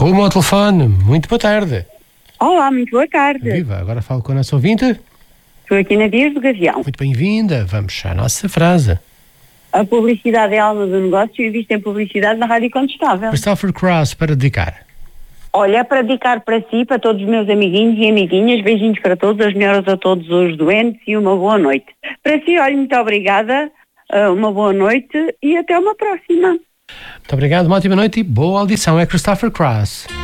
Rumo ao telefone, muito boa tarde. Olá, muito boa tarde. Viva, agora falo com a nossa ouvinte. Estou aqui na Dias do Gavião. Muito bem-vinda, vamos à nossa frase. A publicidade é a alma do negócio e existe em publicidade na Rádio Contestável. Christopher Cross, para dedicar. Olha, é para dedicar para si, para todos os meus amiguinhos e amiguinhas, beijinhos para todos, as melhoras a todos os doentes e uma boa noite. Para si, olha, muito obrigada, uma boa noite e até uma próxima. Muito obrigado, uma ótima noite e boa audição. É Christopher Cross.